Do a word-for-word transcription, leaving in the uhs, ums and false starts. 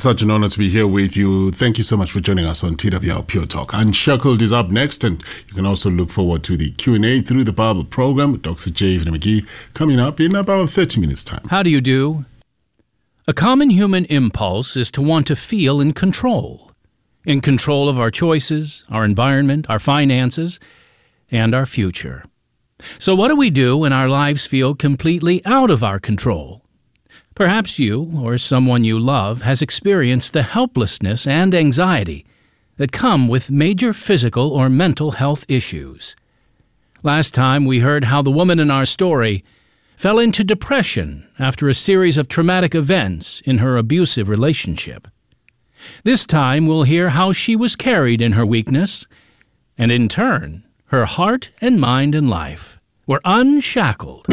Such an honor to be here with you. Thank you so much for joining us on T W R Pure Talk. Unshackled is up next, and you can also look forward to the Q and A through the Bible program with Doctor J. McGee coming up in about thirty minutes' time. How do you do? A common human impulse is to want to feel in control. In control of our choices, our environment, our finances, and our future. So what do we do when our lives feel completely out of our control? Perhaps you, or someone you love, has experienced the helplessness and anxiety that come with major physical or mental health issues. Last time we heard how the woman in our story fell into depression after a series of traumatic events in her abusive relationship. This time we'll hear how she was carried in her weakness, and in turn, her heart and mind and life were unshackled.